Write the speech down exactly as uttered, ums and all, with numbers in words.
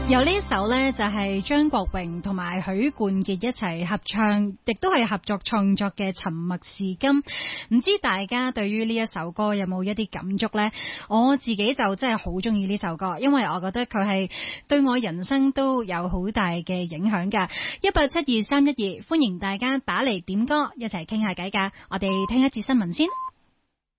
有呢一首呢，就係張國榮同埋許冠傑一齊合唱，亦都係合作創作嘅《沉默是金》。唔知大家對於呢一首歌有冇一啲感觸呢？我自己就真係好中意呢首歌，因為我覺得佢係對我人生都有好大嘅影響㗎。一八七二三一二，歡迎大家打嚟點歌，一齊傾下偈㗎。我哋聽一節新聞先。